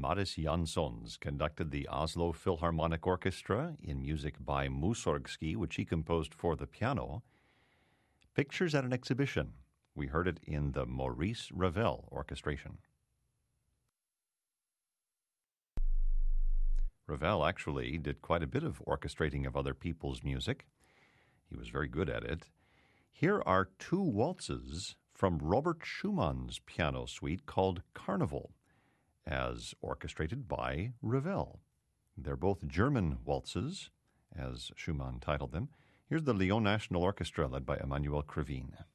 Maris Jansons conducted the Oslo Philharmonic Orchestra in music by Mussorgsky, which he composed for the piano. Pictures at an Exhibition. We heard it in the Maurice Ravel orchestration. Ravel actually did quite a bit of orchestrating of other people's music. He was very good at it. Here are two waltzes from Robert Schumann's piano suite called Carnival, as orchestrated by Ravel. They're both German waltzes, as Schumann titled them. Here's the Lyon National Orchestra led by Emmanuel Krivine.